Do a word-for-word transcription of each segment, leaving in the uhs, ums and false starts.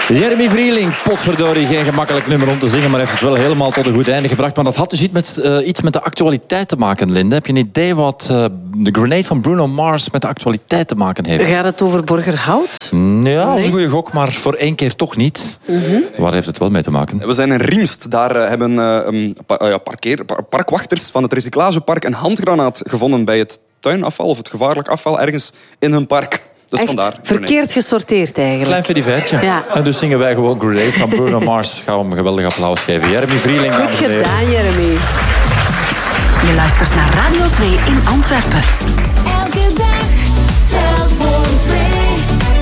Jeremy Vrieling, potverdorie, geen gemakkelijk nummer om te zingen, maar heeft het wel helemaal tot een goed einde gebracht. Maar dat had dus iets met, uh, iets met de actualiteit te maken, Linde. Heb je een idee wat uh, de Grenade van Bruno Mars met de actualiteit te maken heeft? Gaat het over Borgerhout? Ja, dat is Nee. een goede gok, maar voor één keer toch niet. Mm-hmm. Waar heeft het wel mee te maken? We zijn in Riemst. Daar uh, hebben uh, um, pa- uh, parkeer, par- parkwachters van het recyclagepark een handgranaat gevonden bij het tuinafval of het gevaarlijk afval ergens in hun park. Dus Echt vandaar. verkeerd gesorteerd eigenlijk. Klein fedivertje. Ja. En dus zingen wij gewoon Grenade van Bruno Mars. Gaan we hem een geweldig applaus geven. Jeremy Vrieling. Goed dames en heren. gedaan, Jeremy. Je luistert naar Radio twee in Antwerpen. Elke dag telt voor twee.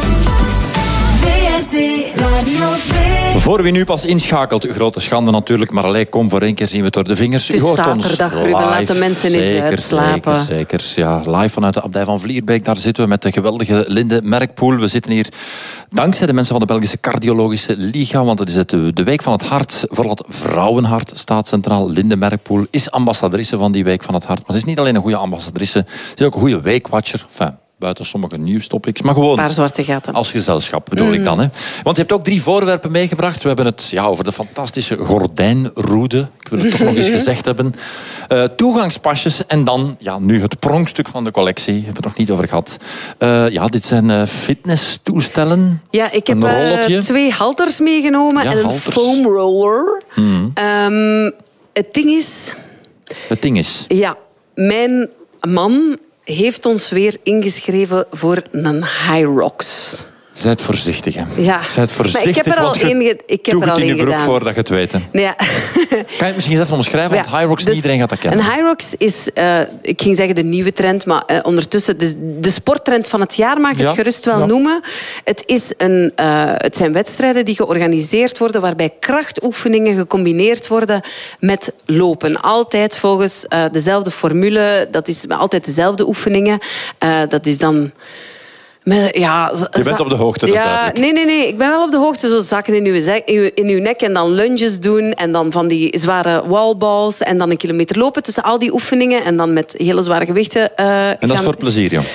B R T Radio twee. Voor wie nu pas inschakelt, grote schande natuurlijk, maar allee, kom voor één keer zien we het door de vingers. Het is U hoort ons zaterdag, Ruben, live. laat de mensen eens Zeker, uitslapen. Zeker, zeker. Ja, live vanuit de Abdij van Vlierbeek, daar zitten we met de geweldige Linde Merkpoel. We zitten hier dankzij de mensen van de Belgische Cardiologische Liga, want het is het, de Week van het Hart, vooral het vrouwenhart staat centraal. Linde Merkpoel is ambassadrice van die Week van het Hart. Maar ze is niet alleen een goede ambassadrice, ze is ook een goede weekwatcher. Enfin, buiten sommige nieuwstopics, maar gewoon Een paar zwarte gaten. als gezelschap bedoel mm. ik dan. Hè. Want je hebt ook drie voorwerpen meegebracht. We hebben het ja, over de fantastische gordijnroede. Ik wil het toch nog eens gezegd hebben. Uh, toegangspasjes en dan ja, nu het pronkstuk van de collectie. Daar hebben we het nog niet over gehad. Uh, ja, dit zijn uh, fitnesstoestellen. Ja, ik heb een rolletje. uh, twee halters meegenomen Ja, en een halters. foam roller. Mm. Um, het ding is... Het ding is... Ja, mijn man heeft ons weer ingeschreven voor een Hyrox. Zijt voorzichtig, hè. Ja. Zijt voorzichtig, Maar ik heb er al want je één ge- ik heb doet er al het in je één broek gedaan. voordat je het weet. Hè. Nee, ja. Kan je het misschien eens even omschrijven? Want Ja, Hyrox, dus niet iedereen gaat dat kennen. Een Hyrox is, uh, ik ging zeggen de nieuwe trend, maar uh, ondertussen de, de sporttrend van het jaar mag ik Ja, het gerust wel ja. noemen. Het, is een, uh, het zijn wedstrijden die georganiseerd worden waarbij krachtoefeningen gecombineerd worden met lopen. Altijd volgens uh, dezelfde formule, dat is altijd dezelfde oefeningen. Uh, dat is dan... Met, ja, z- Je bent za- op de hoogte, dat is ja, duidelijk. Nee, nee, nee. Ik ben wel op de hoogte. Zo zakken in uw, zek- in uw, in uw nek en dan lunges doen. En dan van die zware wallballs. En dan een kilometer lopen tussen al die oefeningen. En dan met hele zware gewichten uh, En dat is gaan... voor plezier, joh.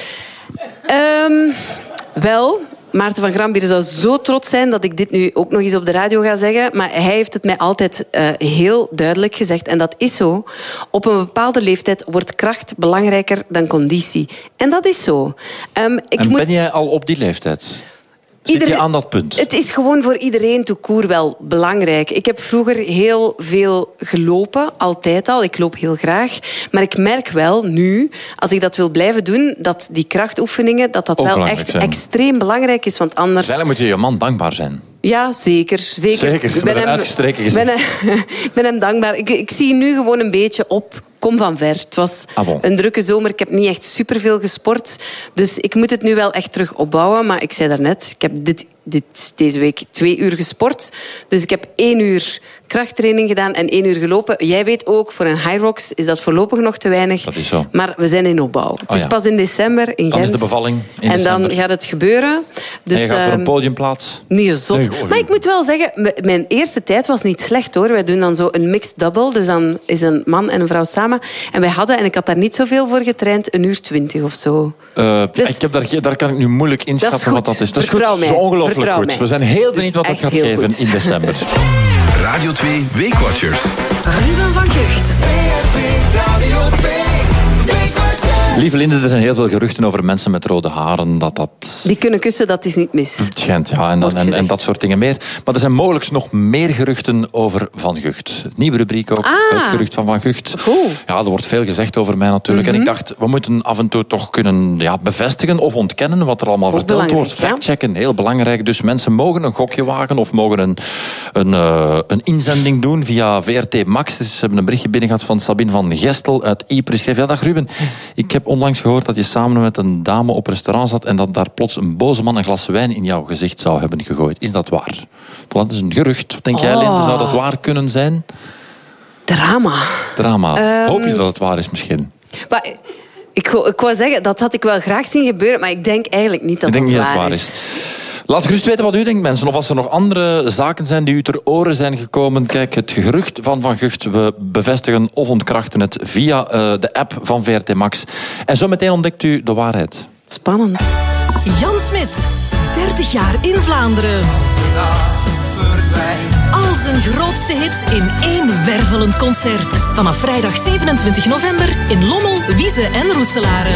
Um, wel... Maarten van Grambier zou zo trots zijn dat ik dit nu ook nog eens op de radio ga zeggen. Maar hij heeft het mij altijd uh, heel duidelijk gezegd. En dat is zo. Op een bepaalde leeftijd wordt kracht belangrijker dan conditie. En dat is zo. Um, ik En moet... ben jij al op die leeftijd? Zit Iedereen- je aan dat punt? Het is gewoon voor iedereen tout court wel belangrijk. Ik heb vroeger heel veel gelopen, altijd al. Ik loop heel graag. Maar ik merk wel nu, als ik dat wil blijven doen, dat die krachtoefeningen, dat dat Ook wel belangrijk echt zijn. extreem belangrijk is. Want anders... Dus eigenlijk moet je je man dankbaar zijn. Ja, zeker. Zeker, Zeker, Ik met ben een hem- uitgestreken ben gezicht. hem, ben hem dankbaar. Ik, ik zie nu gewoon een beetje op. Kom van ver. Het was Ah, bon. een drukke zomer. Ik heb niet echt superveel gesport. Dus ik moet het nu wel echt terug opbouwen. Maar ik zei daarnet, ik heb dit, dit, deze week twee uur gesport. Dus ik heb één uur krachttraining gedaan en één uur gelopen. Jij weet ook, voor een Hyrox is dat voorlopig nog te weinig. Dat is zo. Maar we zijn in opbouw. Het Oh, is ja. pas in december in Dan is Gent. de bevalling in En december. dan gaat het gebeuren. Dus, en je gaat voor een ehm, podiumplaats. Nee, zot. Nee, goh, maar ik moet wel zeggen, m- mijn eerste tijd was niet slecht hoor. Wij doen dan zo een mixed double. Dus dan is een man en een vrouw samen. En wij hadden, en ik had daar niet zoveel voor getraind, een uur twintig of zo. Uh, Dus- ik heb daar, ge- daar kan ik nu moeilijk inschatten goed. wat dat is. Dat is goed. Vertrouw Dat is mij. ongelooflijk Vertrouw goed. mij. We zijn heel benieuwd wat dat echt gaat heel geven goed. in december. Radio twee Weekwatchers. Ruben van Gucht. Lieve Linde, er zijn heel veel geruchten over mensen met rode haren. Dat dat Die kunnen kussen, dat is niet mis. schijnt, ja. En, dan, Wordt en, en gezegd. dat soort dingen meer. Maar er zijn mogelijk nog meer geruchten over Van Gucht. Nieuwe rubriek ook. Ah. Het gerucht van Van Gucht. Goed. Ja, er wordt veel gezegd over mij natuurlijk. Mhm. En ik dacht, we moeten af en toe toch kunnen ja, bevestigen of ontkennen wat er allemaal Ook verteld wordt. belangrijk, ja. Factchecken, heel belangrijk. Dus mensen mogen een gokje wagen of mogen een, een, uh, een inzending doen via V R T Max. Dus we hebben een berichtje binnen gehad van Sabine van Gestel uit Ypres. Schreef, ja, dag Ruben. Ik heb onlangs gehoord dat je samen met een dame op restaurant zat en dat daar plots een boze man een glas wijn in jouw gezicht zou hebben gegooid. Is dat waar? Dat is een gerucht. Wat denk jij, Oh. Linde? Zou dat waar kunnen zijn? Drama. Drama. Ehm. Hoop je dat het waar is misschien? Maar ik, wou- ik wou zeggen, dat had ik wel graag zien gebeuren, maar ik denk eigenlijk niet dat Ik denk het niet dat waar, het waar is. is. Laat gerust weten wat u denkt, mensen. Of als er nog andere zaken zijn die u ter oren zijn gekomen. Kijk, het gerucht van Van Gucht. We bevestigen of ontkrachten het via uh, de app van V R T Max. En zo meteen ontdekt u de waarheid. Spannend. Jan Smit. dertig jaar in Vlaanderen. Al zijn grootste hits in één wervelend concert. Vanaf vrijdag zevenentwintig november in Lommel, Wieze en Roeselare.